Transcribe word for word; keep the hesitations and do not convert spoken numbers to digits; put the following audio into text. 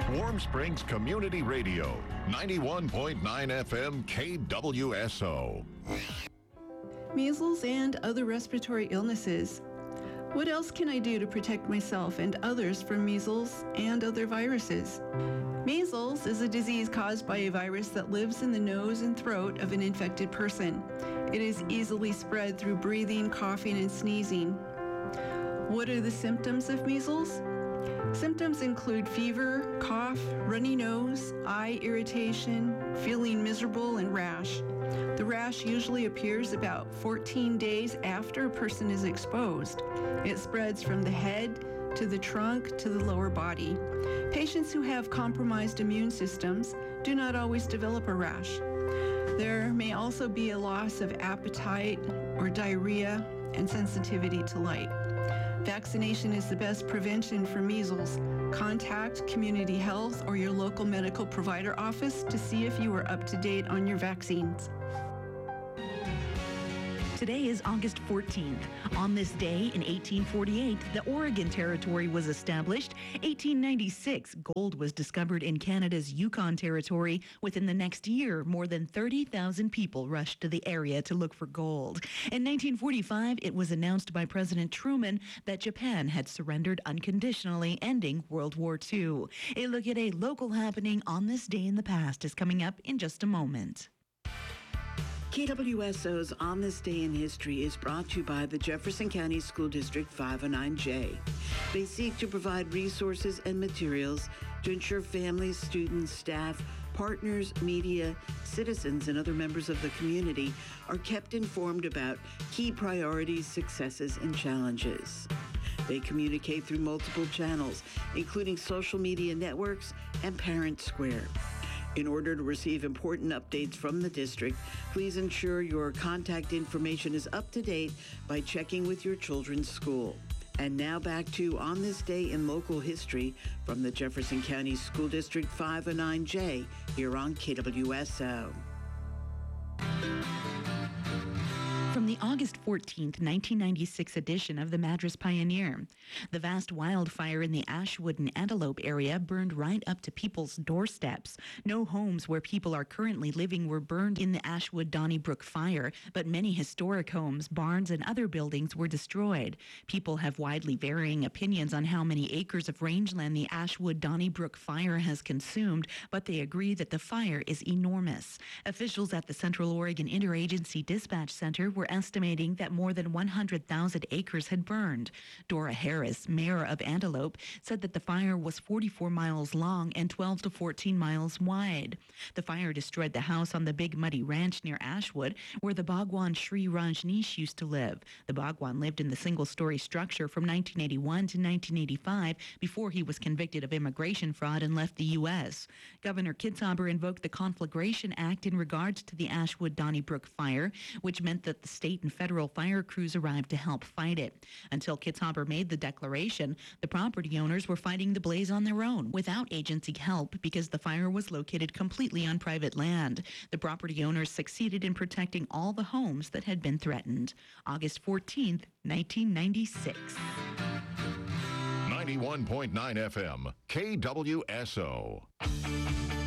Warm Springs Community Radio, ninety-one point nine F M K W S O. Measles and other respiratory illnesses. What else can I do to protect myself and others from measles and other viruses? Measles is a disease caused by a virus that lives in the nose and throat of an infected person. It is easily spread through breathing, coughing, and sneezing. What are the symptoms of measles? Symptoms include fever, cough, runny nose, eye irritation, feeling miserable, and rash. The rash usually appears about fourteen days after a person is exposed. It spreads from the head to the trunk to the lower body. Patients who have compromised immune systems do not always develop a rash. There may also be a loss of appetite or diarrhea and sensitivity to light. Vaccination is the best prevention for measles. Contact Community Health or your local medical provider office to see if you are up to date on your vaccines. Today is August fourteenth. On this day in eighteen forty-eight, the Oregon Territory was established. eighteen ninety-six, gold was discovered in Canada's Yukon Territory. Within the next year, more than thirty thousand people rushed to the area to look for gold. In nineteen forty-five, it was announced by President Truman that Japan had surrendered unconditionally, ending World War Two. A look at a local happening on this day in the past is coming up in just a moment. K W S O's On This Day in History is brought to you by the Jefferson County School District five oh nine J. They seek to provide resources and materials to ensure families, students, staff, partners, media, citizens, and other members of the community are kept informed about key priorities, successes, and challenges. They communicate through multiple channels, including social media networks and Parent Square. In order to receive important updates from the district, please ensure your contact information is up to date by checking with your children's school. And now back to On This Day in Local History from the Jefferson County School District five oh nine J here on K W S O. From the August fourteenth, nineteen ninety-six edition of the Madras Pioneer. The vast wildfire in the Ashwood and Antelope area burned right up to people's doorsteps. No homes where people are currently living were burned in the Ashwood-Donnybrook fire, but many historic homes, barns, and other buildings were destroyed. People have widely varying opinions on how many acres of rangeland the Ashwood-Donnybrook fire has consumed, but they agree that the fire is enormous. Officials at the Central Oregon Interagency Dispatch Center were estimating that more than one hundred thousand acres had burned. Dora Harris, mayor of Antelope, said that the fire was forty-four miles long and twelve to fourteen miles wide. The fire destroyed the house on the Big Muddy Ranch near Ashwood, where the Bhagwan Shri Rajneesh used to live. The Bhagwan lived in the single-story structure from nineteen eighty-one to nineteen eighty-five before he was convicted of immigration fraud and left the U S. Governor Kitzhaber invoked the Conflagration Act in regards to the Ashwood-Donnybrook fire, which meant that the state and federal fire crews arrived to help fight it. Until Kitzhaber made the declaration, the property owners were fighting the blaze on their own without agency help because the fire was located completely on private land. The property owners succeeded in protecting all the homes that had been threatened. August fourteenth, nineteen ninety-six. ninety-one point nine F M, K W S O.